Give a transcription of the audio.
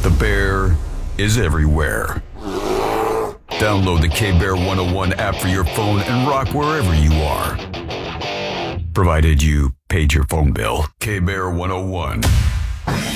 The bear is everywhere. Download the K-Bear 101 app for your phone and rock wherever you are. Provided you paid your phone bill. K-Bear 101.